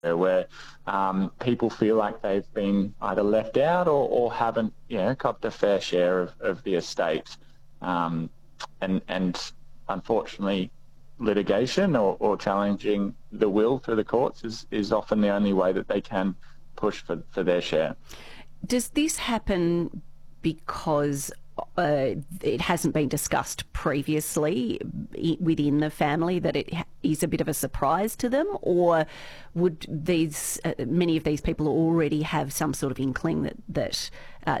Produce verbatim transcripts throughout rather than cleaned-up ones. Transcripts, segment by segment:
where um, people feel like they've been either left out or, or haven't, you know, got the fair share of, of the estate. Um, and, and unfortunately, litigation or, or challenging the will through the courts is, is often the only way that they can push for, for their share. Does this happen because uh, it hasn't been discussed previously within the family, that it is a bit of a surprise to them, or would these uh, many of these people already have some sort of inkling that that uh,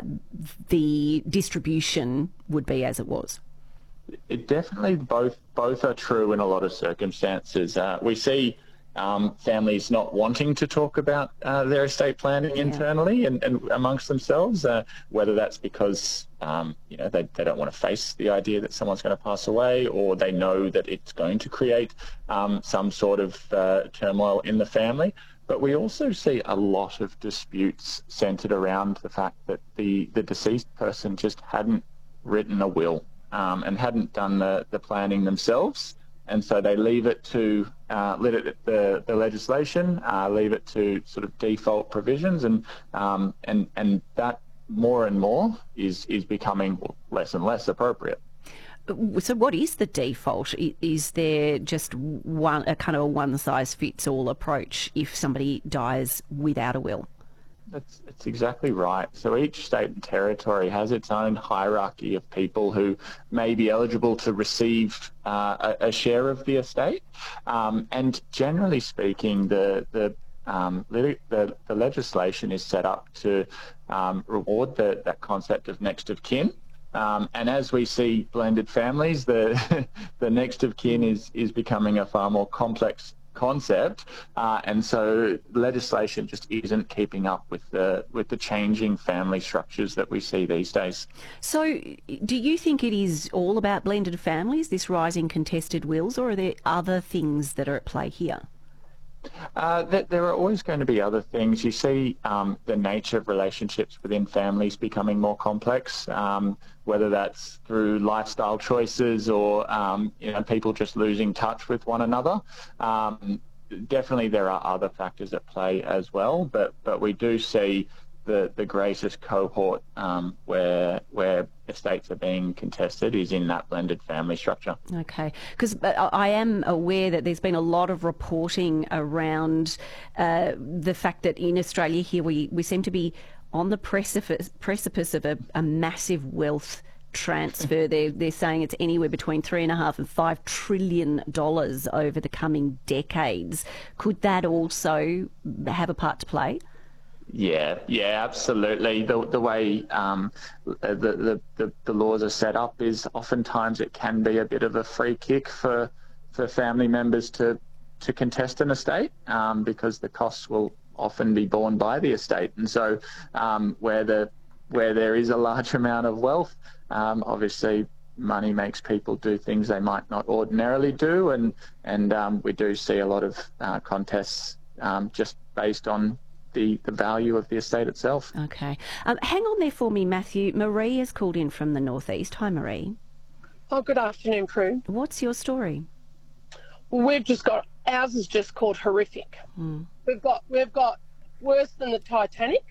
the distribution would be as it was? It definitely both both are true in a lot of circumstances. Uh, we see um, families not wanting to talk about uh, their estate planning Yeah. internally and, and amongst themselves, uh, whether that's because um, you know they, they don't want to face the idea that someone's going to pass away, or they know that it's going to create um, some sort of uh, turmoil in the family. But we also see a lot of disputes centred around the fact that the, the deceased person just hadn't written a will. Um, and hadn't done the, the planning themselves, and so they leave it to uh, let it the the legislation, uh, leave it to sort of default provisions, and um, and and that more and more is is becoming less and less appropriate. So what is the default? Is there just one a kind of a one size fits all approach if somebody dies without a will? That's, that's exactly right. So each state and territory has its own hierarchy of people who may be eligible to receive uh, a, a share of the estate. Um, and generally speaking, the the, um, the the legislation is set up to um, reward the, that concept of next of kin. Um, and as we see blended families, the the next of kin is is becoming a far more complex concept, uh, and so legislation just isn't keeping up with the with the changing family structures that we see these days. So do you think it is all about blended families, this rise in contested wills, or are there other things that are at play here? Uh, that there are always going to be other things. You see um, the nature of relationships within families becoming more complex, um, whether that's through lifestyle choices or um, you know people just losing touch with one another. Um, definitely there are other factors at play as well, but but we do see the the greatest cohort um, where where estates are being contested is in that blended family structure. Okay, because I am aware that there's been a lot of reporting around uh, the fact that in Australia here we, we seem to be on the precipice, precipice of a, a massive wealth transfer. they're, they're saying it's anywhere between three and a half and five trillion dollars over the coming decades. Could that also have a part to play? Yeah, yeah, absolutely. The the way um, the, the, the, the laws are set up is oftentimes it can be a bit of a free kick for for family members to to contest an estate um, because the costs will often be borne by the estate. And so um, where the where there is a large amount of wealth, um, obviously money makes people do things they might not ordinarily do, and and um, we do see a lot of uh, contests um, just based on The, the value of the estate itself. Okay. Um, hang on there for me, Matthew. Marie has called in from the northeast. Hi, Marie. Oh, good afternoon, Prue. What's your story? We've just got, ours is just called horrific. Mm. We've got we've got worse than the Titanic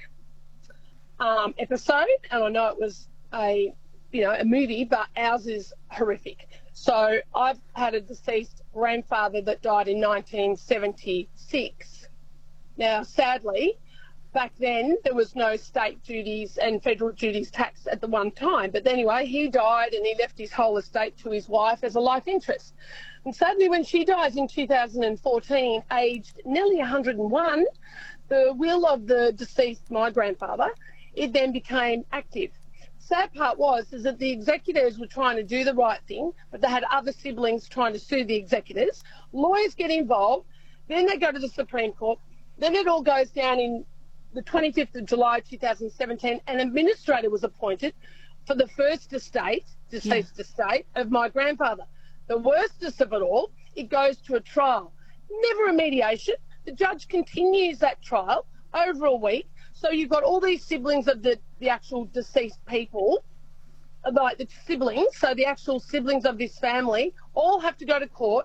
um, episode, and I know it was a you know a movie, but ours is horrific. So I've had a deceased grandfather that died in nineteen seventy-six. Now, sadly, back then there was no state duties and federal duties taxed at the one time. But anyway, he died and he left his whole estate to his wife as a life interest. And sadly, when she dies in two thousand fourteen, aged nearly one hundred and one, the will of the deceased, my grandfather, it then became active. Sad part was is that the executors were trying to do the right thing, but they had other siblings trying to sue the executors. Lawyers get involved, then they go to the Supreme Court. Then it all goes down in the twenty-fifth of July two thousand seventeen. An administrator was appointed for the first estate, deceased yeah. estate, of my grandfather. The worstest of it all, it goes to a trial. Never a mediation. The judge continues that trial over a week. So you've got all these siblings of the, the actual deceased people, like the siblings, so the actual siblings of this family, all have to go to court.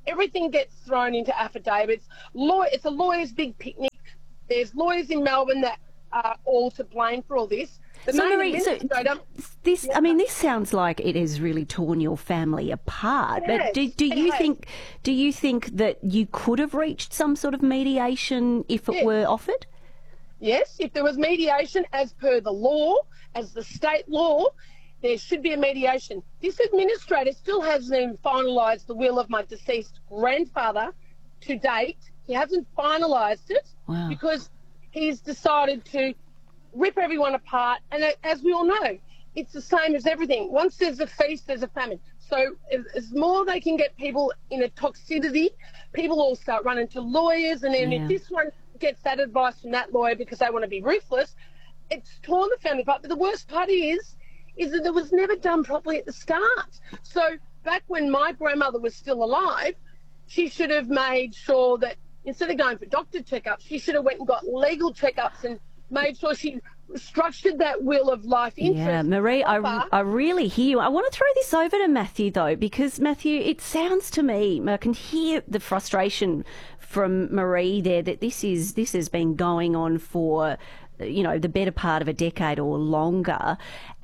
everything gets thrown into affidavits. Law, it's a lawyer's big picnic. There's lawyers in Melbourne that are all to blame for all this. The So, main Marie, so administrator- this, Yeah. I mean, this sounds like it has really torn your family apart. Yes, but do, do it you has. think, do you think that you could have reached some sort of mediation if it Yes. were offered? Yes, if there was mediation as per the law, as the state law, there should be a mediation. This administrator still hasn't even finalised the will of my deceased grandfather to date. He hasn't finalised it Wow. because he's decided to rip everyone apart. And as we all know, it's the same as everything. Once there's a feast, there's a famine. So as more they can get people in a toxicity, people all start running to lawyers. And then Yeah. if this one gets that advice from that lawyer because they want to be ruthless, it's torn the family apart. But the worst part is, is that it was never done properly at the start. So back when my grandmother was still alive, she should have made sure that instead of going for doctor checkups, she should have went and got legal checkups and made sure she structured that will of life interest. Yeah, Marie, I, proper. I really hear you. I want to throw this over to Matthew, though, because, Matthew, it sounds to me, I can hear the frustration from Marie there that this is this has been going on for, you know, the better part of a decade or longer.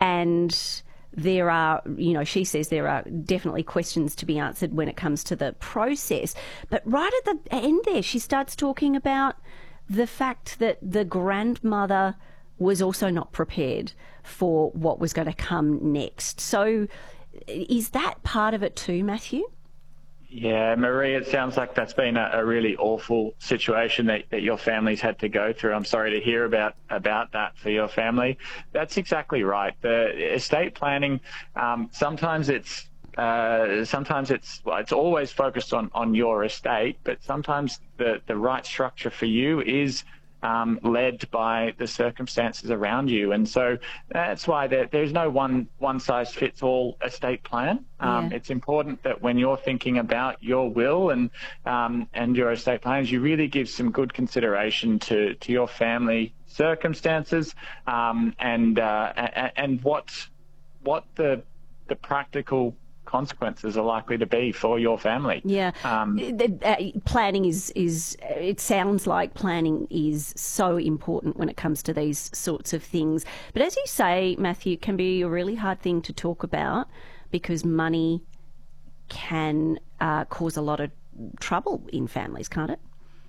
And there are, you know, she says there are definitely questions to be answered when it comes to the process. But right at the end there, she starts talking about the fact that the grandmother was also not prepared for what was going to come next. So is that part of it too, Matthew? Yeah, Marie, it sounds like that's been a, a really awful situation that, that your family's had to go through. I'm sorry to hear about, about that for your family. That's exactly right. The estate planning, um, sometimes it's uh, sometimes it's well, it's always focused on, on your estate, but sometimes the, the right structure for you is Um, led by the circumstances around you. And so that's why there, there's no one one size fits all estate plan. Um, Yeah. It's important that when you're thinking about your will and um, and your estate plans, you really give some good consideration to, to your family circumstances um, and uh, and, and what what the the practical consequences are likely to be for your family. Yeah. Um, The- uh, planning is, is, it sounds like planning is so important when it comes to these sorts of things. But as you say, Matthew, it can be a really hard thing to talk about because money can uh, cause a lot of trouble in families, can't it?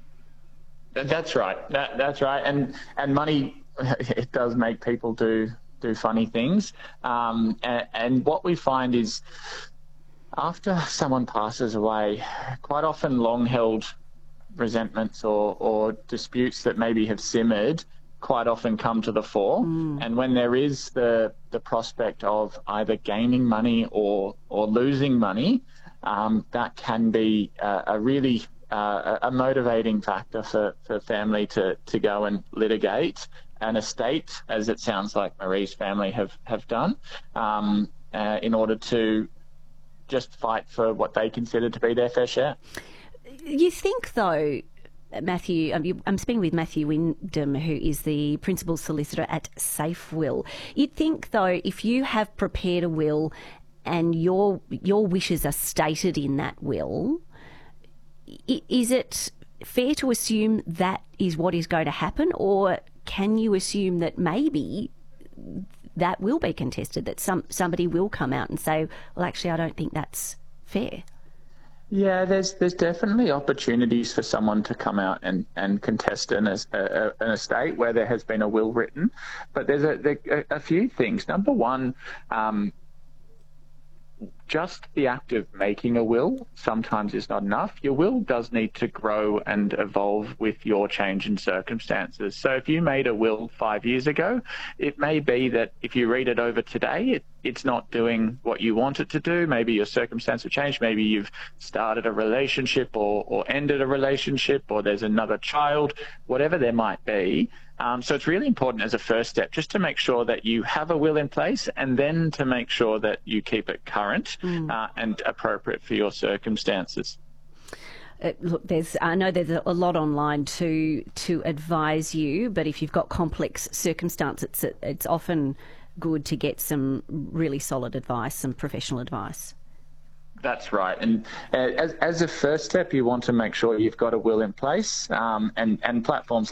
That's right. That, that's right. And and money, it does make people do do funny things. Um, and, and what we find is after someone passes away, quite often long-held resentments or, or disputes that maybe have simmered quite often come to the fore. Mm. And when there is the the prospect of either gaining money or or losing money, um, that can be uh, a really uh, a motivating factor for, for family to, to go and litigate an estate, as it sounds like Marie's family have, have done, um, uh, in order to just fight for what they consider to be their fair share. You think, though, Matthew, um, you, I'm speaking with Matthew Wyndham, who is the principal solicitor at Safe Will. You'd think, though, if you have prepared a will and your your wishes are stated in that will, is it fair to assume that is what is going to happen, or can you assume that maybe that will be contested, that some somebody will come out and say, well, actually, I don't think that's fair? Yeah, there's there's definitely opportunities for someone to come out and, and contest an, a, an estate where there has been a will written. But there's a, there, a few things. Number one, um, just the act of making a will sometimes is not enough. Your will does need to grow and evolve with your change in circumstances. So if you made a will five years ago, it may be that if you read it over today, it, it's not doing what you want it to do. Maybe your circumstances have changed. Maybe you've started a relationship or, or ended a relationship, or there's another child, whatever there might be. Um, so it's really important as a first step just to make sure that you have a will in place, and then to make sure that you keep it current mm. uh, and appropriate for your circumstances. Uh, look, there's I know there's a lot online to to advise you, but if you've got complex circumstances, it's, it's often good to get some really solid advice, some professional advice. That's right. And uh, as, as a first step, you want to make sure you've got a will in place, um, and, and platforms